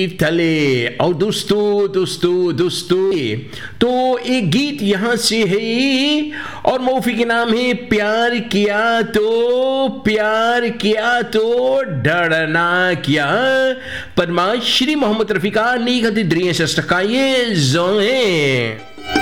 थले। और दोस्तों तो एक गीत यहां से है और मौफी के नाम है प्यार किया तो डरना क्या। पद्मा श्री मोहम्मद रफी का नीक हती द्रिय सस्टका ये जो है।